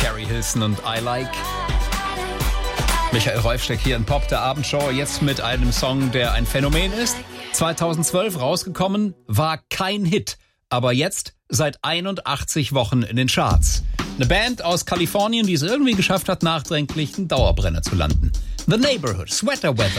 Carrie Hilson und I Like. Michael Reufsteck hier in Pop, der Abendshow, jetzt mit einem Song, der ein Phänomen ist. 2012 rausgekommen, war kein Hit, aber jetzt seit 81 Wochen in den Charts. Eine Band aus Kalifornien, die es irgendwie geschafft hat, nachdenklich einen Dauerbrenner zu landen. The Neighborhood, Sweater Weather.